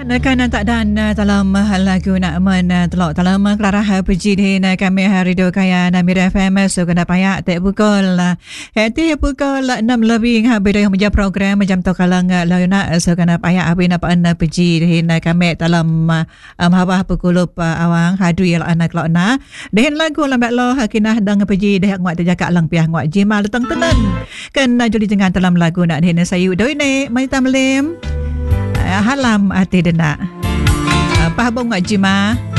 Kanan tak dan dalam lagu nak telok dalam kelarah puji di kami hari do kaya Mira FM so kena payak tak pukul hati pukul 6 lebih habis menjadi program macam tu kalang launa so kena payak habis nak puji di kami dalam hawah pukul awang hadu ya anak launa dengan lagu lambat lo hakinah dang puji dah nguat terjaga lang piah nguat jimal teng tenan kan juli jangan dalam lagu nak di sayu doi ne mai tamlem halam ati dena pahabong ngak jima